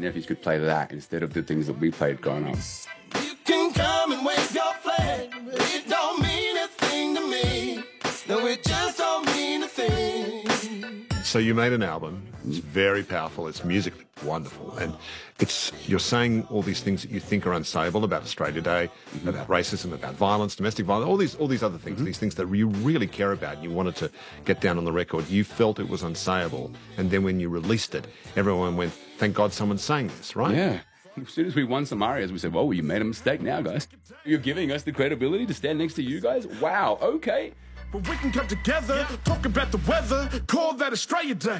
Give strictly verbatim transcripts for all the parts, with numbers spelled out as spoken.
nephews could play that instead of the things that we played growing up. You can come and wave your flag, but it don't mean a thing to me. No, it just don't mean a thing. So you made an album. It's very powerful. It's musically wonderful. And it's you're saying all these things that you think are unsayable about Australia Day, mm-hmm. about racism, about violence, domestic violence, all these all these other things, mm-hmm. these things that you really care about and you wanted to get down on the record. You felt it was unsayable. And then when you released it, everyone went, thank God someone's saying this, right? Yeah. As soon as we won some arias, we said, well, you made a mistake now, guys. You're giving us the credibility to stand next to you guys? Wow, okay. But we can come together, talk about the weather, call that Australia Day.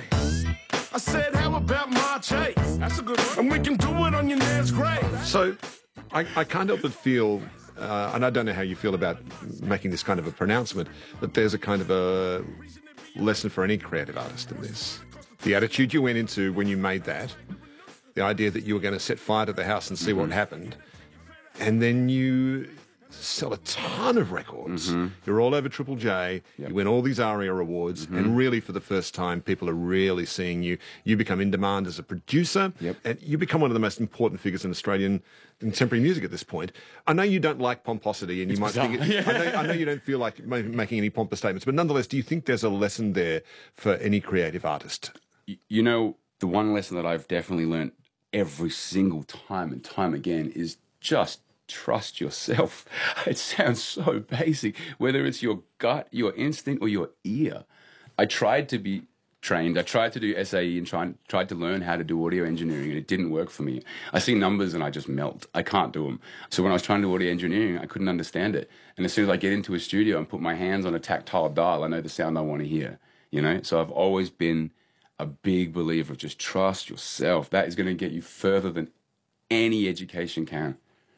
I said, how about March eighth? That's a good one. And we can do it on your nan's grave. So I, I can't help but feel, uh, and I don't know how you feel about making this kind of a pronouncement, that there's a kind of a lesson for any creative artist in this. The attitude you went into when you made that, the idea that you were going to set fire to the house and see mm-hmm. what happened, and then you sell a ton of records. Mm-hmm. You're all over Triple J. Yep. You win all these ARIA awards, mm-hmm. and really for the first time, people are really seeing you. You become in demand as a producer, yep. and you become one of the most important figures in Australian contemporary music at this point. I know you don't like pomposity, and you it's might bizarre. think it, yeah. I, know, I know you don't feel like ma- making any pompous statements, but nonetheless, do you think there's a lesson there for any creative artist? You know, the one lesson that I've definitely learned every single time and time again is just trust yourself. It sounds so basic, whether it's your gut, your instinct, or your ear. I tried to be trained. I tried to do S A E and tried, tried to learn how to do audio engineering, and it didn't work for me. I see numbers and I just melt. I can't do them. So when I was trying to do audio engineering, I couldn't understand it. And as soon as I get into a studio and put my hands on a tactile dial, I know the sound I want to hear, you know? So I've always been a big believer of just trust yourself. That is going to get you further than any education can.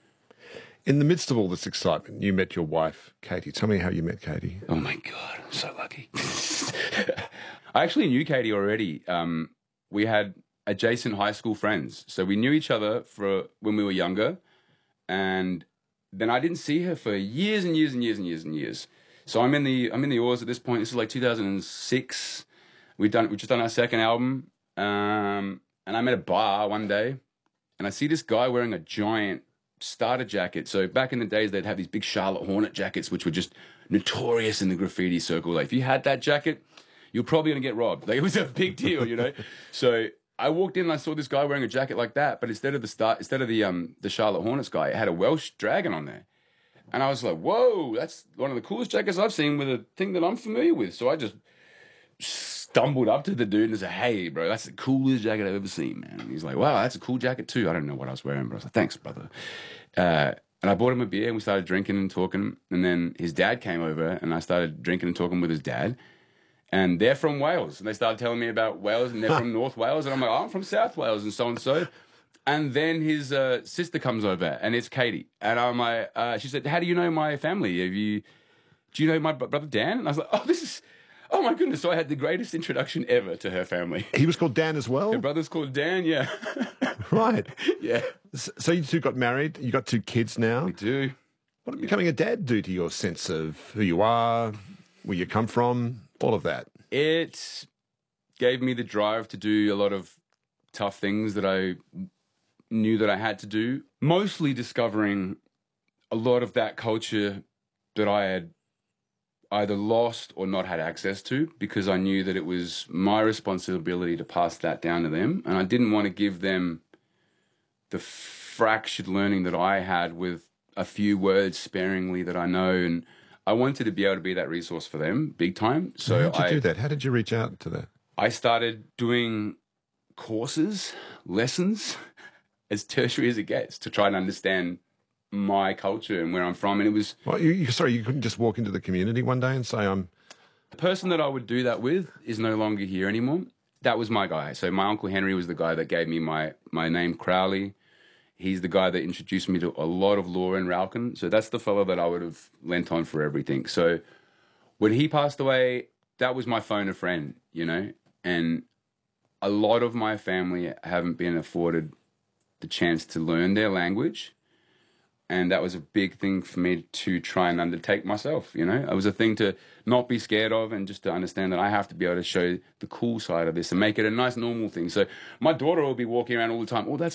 In the midst of all this excitement, you met your wife, Katie. Tell me how you met Katie. Oh, my God. I'm so lucky. I actually knew Katie already. Um, we had adjacent high school friends. So we knew each other for when we were younger. And then I didn't see her for years and years and years and years and years. So I'm in the I'm in the Oars at this point. This is like two thousand six. We've done we just done our second album. Um, and I'm at a bar one day, and I see this guy wearing a giant starter jacket. So back in the days, they'd have these big Charlotte Hornet jackets, which were just notorious in the graffiti circle. Like if you had that jacket, you're probably going to get robbed. Like it was a big deal, you know? So I walked in and I saw this guy wearing a jacket like that, but instead of the start, instead of the um the Charlotte Hornets guy, it had a Welsh dragon on there. And I was like, whoa, that's one of the coolest jackets I've seen with a thing that I'm familiar with. So I just stumbled up to the dude and said, hey, bro, that's the coolest jacket I've ever seen, man. And he's like, wow, that's a cool jacket too. I don't know what I was wearing, but I was like, thanks, brother. Uh, and I bought him a beer and we started drinking and talking. And then his dad came over and I started drinking and talking with his dad. And they're from Wales. And they started telling me about Wales and they're from North Wales. And I'm like, oh, I'm from South Wales and so and so. And then his uh, sister comes over and it's Katie. And I'm like, uh, she said, how do you know my family? Have you, do you know my brother Dan? And I was like, oh, this is... Oh, my goodness. So I had the greatest introduction ever to her family. He was called Dan as well? Her brother's called Dan, yeah. Right. Yeah. So you two got married. You got two kids now. We do. What did becoming a dad do to your sense of who you are, where you come from, all of that? It gave me the drive to do a lot of tough things that I knew that I had to do. Mostly discovering a lot of that culture that I had either lost or not had access to, because I knew that it was my responsibility to pass that down to them. And I didn't want to give them the fractured learning that I had with a few words sparingly that I know. And I wanted to be able to be that resource for them big time. So how did you I, do that? How did you reach out to that? I started doing courses, lessons, as tertiary as it gets, to try and understand my culture and where I'm from. And it was... Well, you, you, sorry, you couldn't just walk into the community one day and say, I'm... The person that I would do that with is no longer here anymore. That was my guy. So my Uncle Henry was the guy that gave me my, my name, Crowley. He's the guy that introduced me to a lot of law in Ralcan. So that's the fellow that I would have lent on for everything. So when he passed away, that was my phone a friend, you know? And a lot of my family haven't been afforded the chance to learn their language. And that was a big thing for me to try and undertake myself, you know? It was a thing to not be scared of and just to understand that I have to be able to show the cool side of this and make it a nice, normal thing. So my daughter will be walking around all the time, oh, that's